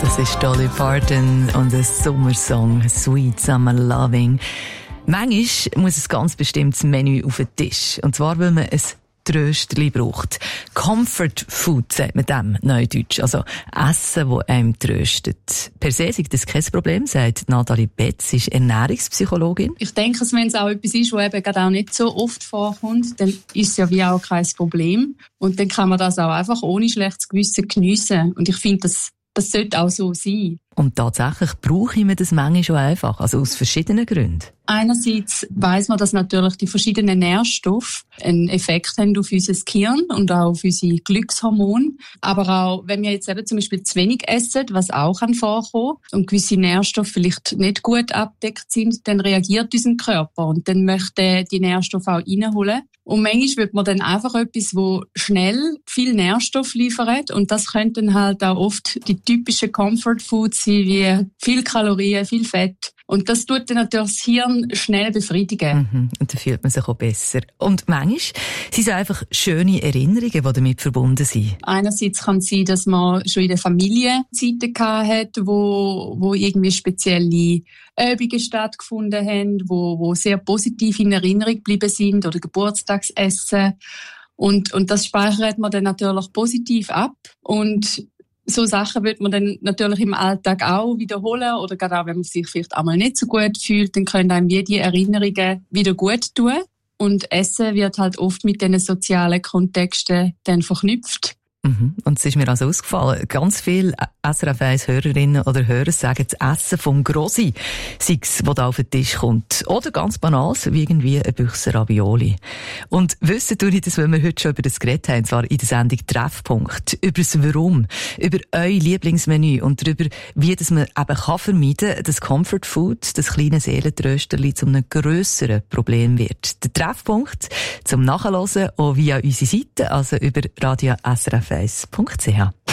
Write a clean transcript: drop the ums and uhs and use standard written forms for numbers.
Das ist Dolly Parton und ein Sommersong «Sweet Summer Loving». Manchmal muss ein ganz bestimmtes Menü auf den Tisch. Und zwar, weil man ein Trösterli braucht. Comfort Food sagt man dem Neudeutsch. Also Essen, das einem tröstet. Per se ist das kein Problem, sagt Nathalie Betz, ist Ernährungspsychologin. Ich denke, wenn es auch etwas ist, was eben gerade auch nicht so oft vorkommt, dann ist es ja wie auch kein Problem. Und dann kann man das auch einfach ohne schlechtes Gewissen geniessen. Und ich finde, das sollte auch so sein. Und tatsächlich brauche ich mir das manchmal schon einfach, also aus verschiedenen Gründen. Einerseits weiss man, dass natürlich die verschiedenen Nährstoffe einen Effekt haben auf unser Gehirn und auch auf unsere Glückshormone. Aber auch, wenn wir jetzt eben zum Beispiel zu wenig essen, was auch vorkommen kann, und gewisse Nährstoffe vielleicht nicht gut abdeckt sind, dann reagiert unser Körper und dann möchte die Nährstoffe auch reinholen. Und manchmal wird man dann einfach etwas, wo schnell viel Nährstoff liefert. Und das könnten halt auch oft die typischen Comfort Foods sein, wie viel Kalorien, viel Fett. Und das tut dann natürlich das Hirn schnell befriedigen. Und dann fühlt man sich auch besser. Und manchmal sind es einfach schöne Erinnerungen, die damit verbunden sind. Einerseits kann es sein, dass man schon in der Familie Zeiten gehabt hat, wo irgendwie spezielle Übungen stattgefunden haben, wo sehr positiv in Erinnerung geblieben sind, oder Geburtstagsessen. Und das speichert man dann natürlich positiv ab. Und so Sachen wird man dann natürlich im Alltag auch wiederholen, oder gerade auch, wenn man sich vielleicht einmal nicht so gut fühlt, dann können einem die Erinnerungen wieder gut tun. Und Essen wird halt oft mit diesen sozialen Kontexten dann verknüpft. Und es ist mir also ausgefallen, ganz viele SRF 1 Hörerinnen oder Hörer sagen, das Essen vom Grossi sei es, was da auf den Tisch kommt. Oder ganz banal, wie irgendwie ein Büchse Ravioli. Und wissen tue ich das, weil wir heute schon über das geredet haben, zwar in der Sendung Treffpunkt, über das Warum, über euer Lieblingsmenü und darüber, wie das man eben kann vermeiden kann, dass Comfort Food, das kleine Seelentrösterli, zu einem grösseren Problem wird. Der Treffpunkt zum Nachhören auch via unsere Seite, also über radio-srf1.ch.